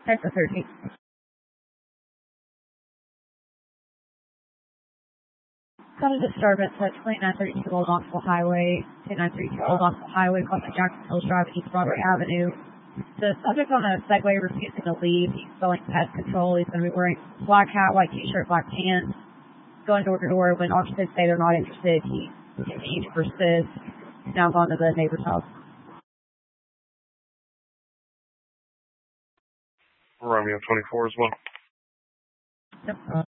Texas 13. Got a disturbance at 2932 Old Knoxville Highway, 2932 Old Knoxville Highway, crossing Jackson Hills Drive, East Broadway Avenue. The subject on a Segway refusing to leave. He's spelling pest control. He's going to be wearing black hat, white t-shirt, black pants, going door to door. When officers say they're not interested, he continues to persist. He's now gone to the neighbor's house. Romeo 24 as well. Yep.